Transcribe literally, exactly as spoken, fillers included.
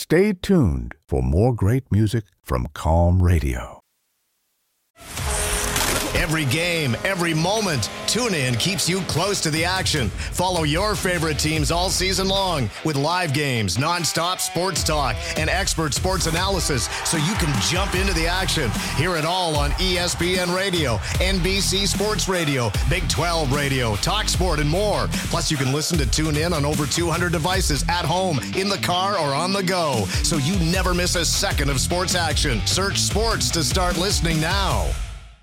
Stay tuned for more great music from Calm Radio. Every game, every moment, TuneIn keeps you close to the action. Follow your favorite teams all season long with live games, nonstop sports talk, and expert sports analysis so you can jump into the action. Hear it all on E S P N Radio, N B C Sports Radio, Big twelve Radio, Talk Sport, and more. Plus, you can listen to TuneIn on over two hundred devices at home, in the car, or on the go, so you never miss a second of sports action. Search sports to start listening now.